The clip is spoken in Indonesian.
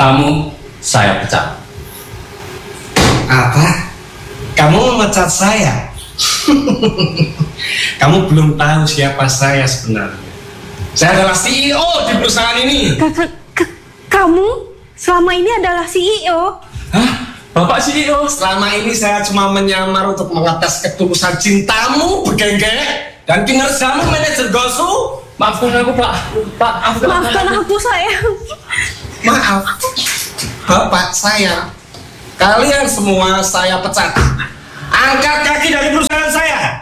Kamu saya pecat. Apa? Kamu memecat saya? Kamu belum tahu siapa saya sebenarnya. Saya adalah CEO di perusahaan ini. Kamu selama ini adalah CEO? Hah? Bapak CEO? Selama ini saya cuma menyamar untuk mengetes ketulusan cintamu, Begenggek, dan kinerjamu, manajer Gosu. Maafkan aku, Pak. Pak, Maafkan aku, sayang. Maaf, Bapak saya. Kalian semua saya pecat. Angkat kaki dari perusahaan saya.